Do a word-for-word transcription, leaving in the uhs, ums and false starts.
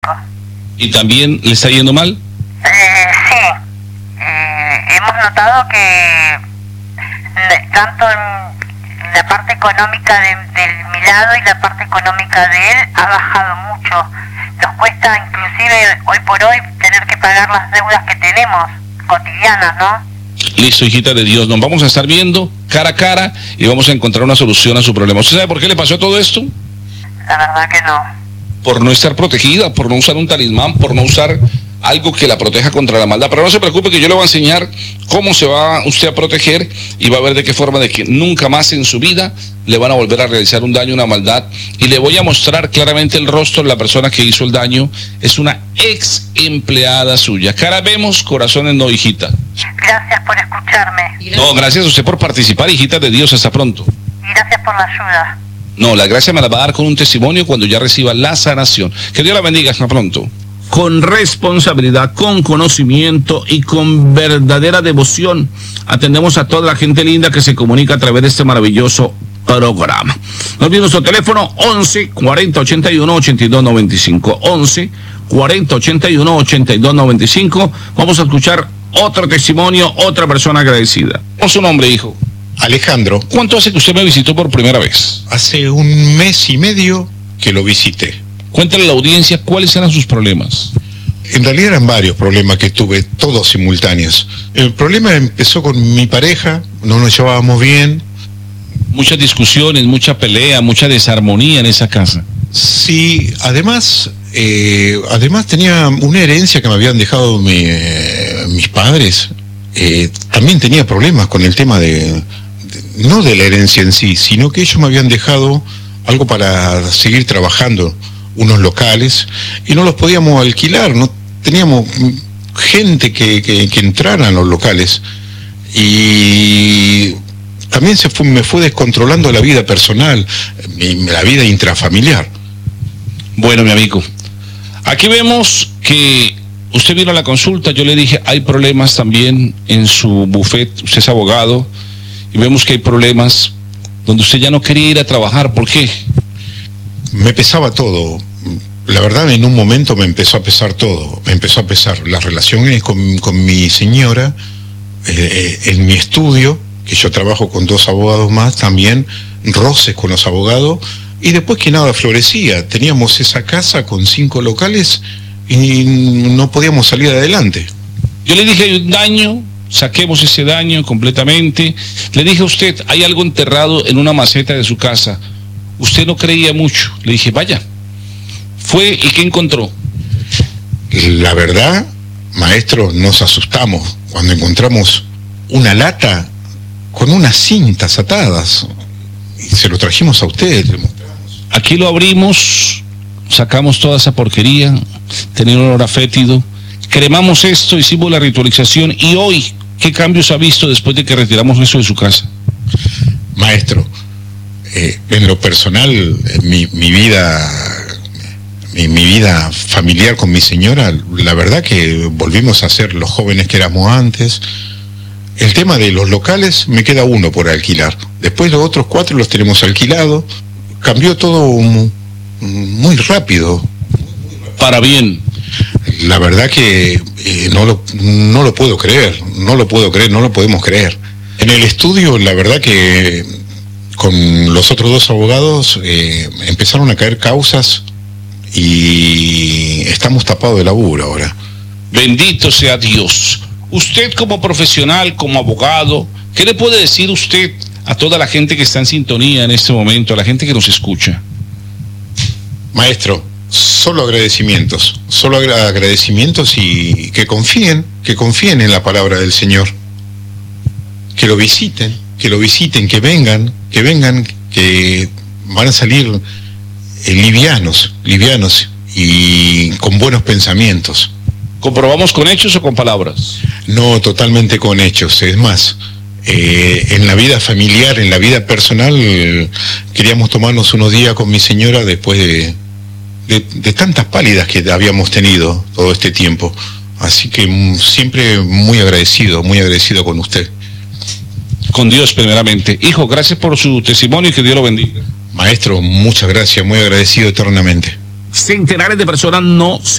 médico. ¿Y también le está yendo mal? Eh, sí. Eh, hemos notado que le- tanto en la parte económica de, de mi lado y la parte económica de él ha bajado mucho. Nos cuesta inclusive hoy por hoy tener que pagar las deudas que tenemos cotidianas, ¿no? Listo, hijita de Dios, nos vamos a estar viendo cara a cara y vamos a encontrar una solución a su problema. ¿Usted sabe por qué le pasó todo esto? La verdad que no. Por no estar protegida, por no usar un talismán, por no usar algo que la proteja contra la maldad. Pero no se preocupe, que yo le voy a enseñar cómo se va usted a proteger y va a ver de qué forma, de que nunca más en su vida le van a volver a realizar un daño, una maldad. Y le voy a mostrar claramente el rostro de la persona que hizo el daño. Es una ex empleada suya. Cara vemos, corazones no, hijita. Gracias por escucharme. No, gracias a usted por participar, hijita de Dios. Hasta pronto. Y gracias por la ayuda. No, la gracia me la va a dar con un testimonio cuando ya reciba la sanación. Que Dios la bendiga. Hasta pronto. Con responsabilidad, con conocimiento y con verdadera devoción, atendemos a toda la gente linda que se comunica a través de este maravilloso programa. No olviden nuestro teléfono once cuarenta ochenta y uno ochenta y dos noventa y cinco. once cuarenta ochenta y uno ochenta y dos noventa y cinco. Vamos a escuchar otro testimonio, otra persona agradecida. ¿Cómo es su nombre, hijo? Alejandro, ¿Cuánto hace que usted me visitó por primera vez? hace un mes y medio que lo visité. Cuéntale a la audiencia cuáles eran sus problemas. En realidad eran varios problemas que tuve, todos simultáneos. El problema empezó con mi pareja, no nos llevábamos bien. Muchas discusiones, mucha pelea, mucha desarmonía en esa casa. Sí, además, eh, además tenía una herencia que me habían dejado mi, eh, mis padres. Eh, también tenía problemas con el tema de, de, no de la herencia en sí, sino que ellos me habían dejado algo para seguir trabajando, unos locales, y no los podíamos alquilar, no teníamos gente que, que, que entrara a los locales. Y también se fue, me fue descontrolando la vida personal, mi, la vida intrafamiliar. Bueno, mi amigo, aquí vemos que usted vino a la consulta. Yo le dije, hay problemas también en su buffet. Usted es abogado y vemos que hay problemas donde usted ya no quería ir a trabajar. ¿Por qué? Me pesaba todo. La verdad, en un momento me empezó a pesar todo. Me empezó a pesar las relaciones con, con mi señora, eh, en mi estudio, que yo trabajo con dos abogados más, también roces con los abogados, y después que nada florecía. Teníamos esa casa con cinco locales y no podíamos salir adelante. Yo le dije, hay un daño, saquemos ese daño completamente. Le dije a usted, hay algo enterrado en una maceta de su casa. Usted no creía mucho. Le dije, vaya. Fue, ¿y qué encontró? La verdad, maestro, nos asustamos cuando encontramos una lata con unas cintas atadas. Y se lo trajimos a usted. Aquí lo abrimos, sacamos toda esa porquería, tenía un olor a fétido, cremamos esto, hicimos la ritualización. Y hoy, ¿qué cambios ha visto después de que retiramos eso de su casa? Maestro, eh, en lo personal, mi, mi vida... Mi, mi vida familiar con mi señora, la verdad que volvimos a ser los jóvenes que éramos antes. El tema de los locales, me queda uno por alquilar. Después los otros cuatro los tenemos alquilados. Cambió todo muy, muy rápido. Para bien. La verdad que eh, no, lo, no lo puedo creer, no lo puedo creer, no lo podemos creer. En el estudio, la verdad que con los otros dos abogados eh, empezaron a caer causas y estamos tapados de laburo ahora. Bendito sea Dios. Usted como profesional, como abogado, ¿qué le puede decir usted a toda la gente que está en sintonía en este momento, a la gente que nos escucha? Maestro, solo agradecimientos, solo agradecimientos y que confíen, que confíen en la palabra del Señor. Que lo visiten, que lo visiten, que vengan, que vengan, que van a salir Eh, livianos, livianos y con buenos pensamientos. ¿Comprobamos con hechos o con palabras? No, totalmente con hechos. Es más, eh, en la vida familiar, en la vida personal, eh, queríamos tomarnos unos días con mi señora después de, de, de tantas pálidas que habíamos tenido todo este tiempo. Así que mm, siempre muy agradecido, muy agradecido con usted. Con Dios primeramente. Hijo, gracias por su testimonio y que Dios lo bendiga. Maestro, muchas gracias, muy agradecido eternamente. Centenares de personas no